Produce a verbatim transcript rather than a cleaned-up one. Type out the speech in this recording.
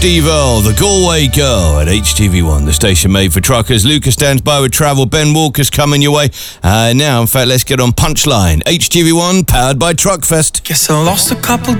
Steve Earle, The Galway Girl at H T V one, the station made for truckers. Lucas stands by with travel. Ben Walker's coming your way. Uh, now, in fact, let's get on Punchline. H T V one, powered by Truckfest. Guess I lost a couple